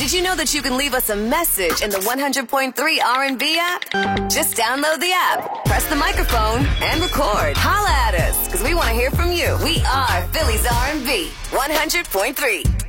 Did you know that you can leave us a message in the 100.3 R&B app? Just download the app, press the microphone, and record. Holla at us, because we want to hear from you. We are Philly's R&B 100.3.